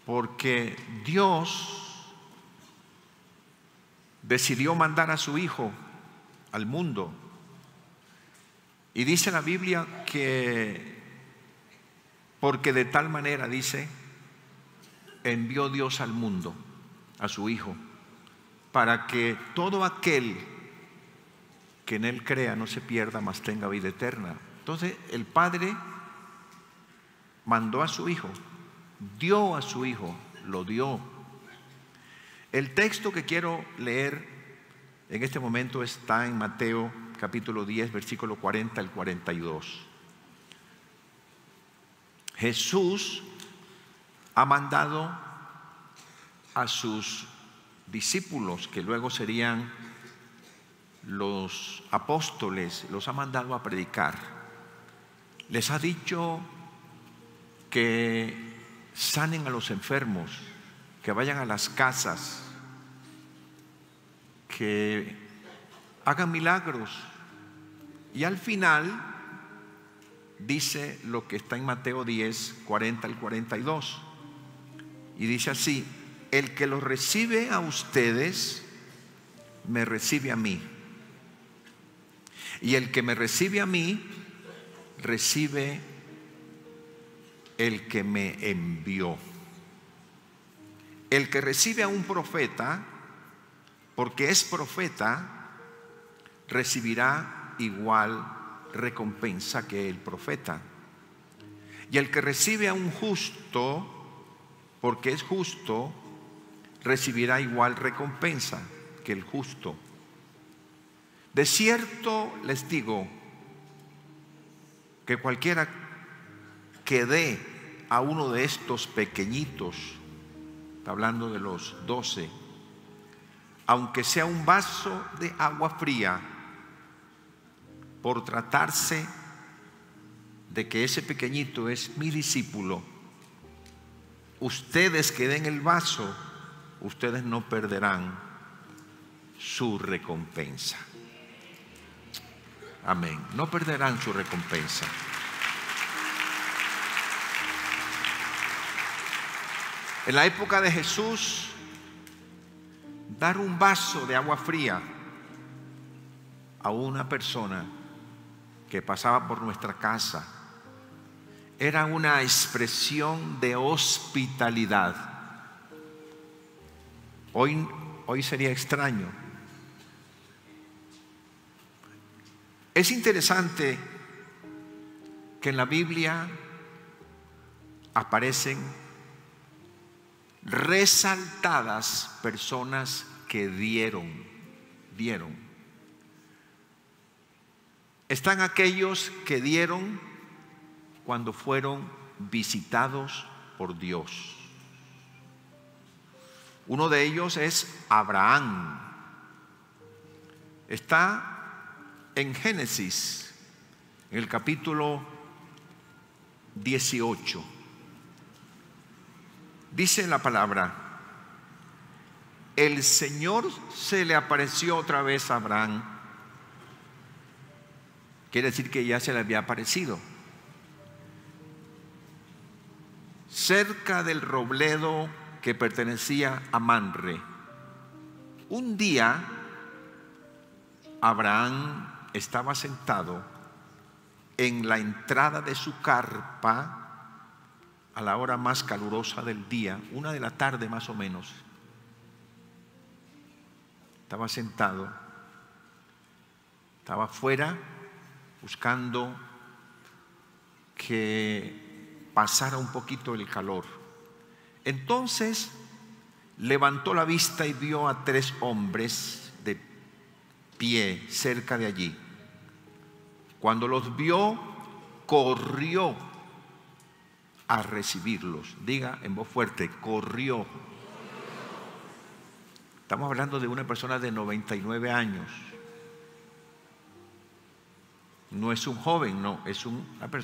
porque Dios decidió mandar a su Hijo al mundo. Y dice la Biblia que porque de tal manera, dice, envió Dios al mundo a su Hijo, para que todo aquel que en Él crea no se pierda, mas tenga vida eterna. Entonces el Padre mandó a su Hijo, dio a su Hijo, lo dio. El texto que quiero leer en este momento está en Mateo capítulo 10, versículo 40 al 42. Jesús ha mandado a sus discípulos, que luego serían los apóstoles, los ha mandado a predicar. Les ha dicho que sanen a los enfermos, que vayan a las casas, que hagan milagros. Y al final dice lo que está en Mateo 10, 40 al 42. Y dice así: el que los recibe a ustedes, me recibe a mí. Y el que me recibe a mí, recibe el que me envió. El que recibe a un profeta, porque es profeta, recibirá igual recompensa que el profeta. Y el que recibe a un justo, porque es justo, recibirá igual recompensa que el justo. De cierto les digo que cualquiera que dé a uno de estos pequeñitos, está hablando de los 12, aunque sea un vaso de agua fría, por tratarse de que ese pequeñito es mi discípulo, ustedes que den el vaso, ustedes no perderán su recompensa. Amén. No perderán su recompensa. En la época de Jesús, dar un vaso de agua fría a una persona que pasaba por nuestra casa era una expresión de hospitalidad. Hoy sería extraño. Es interesante que en la Biblia aparecen resaltadas personas que dieron. Están aquellos que dieron cuando fueron visitados por Dios. Uno de ellos es Abraham. Está en Génesis, en el capítulo 18. Dice la palabra: el Señor se le apareció otra vez a Abraham. Quiere decir que ya se le había aparecido, cerca del robledo que pertenecía a Mamre. Un día Abraham estaba sentado en la entrada de su carpa a la hora más calurosa del día, 1 de la tarde más o menos. Estaba sentado, estaba afuera buscando que pasara un poquito el calor. Entonces levantó la vista y vio a 3 hombres de pie cerca de allí. Cuando los vio, corrió a recibirlos. Diga en voz fuerte: corrió. Estamos hablando de una persona de 99 años. No es un joven, no, es una persona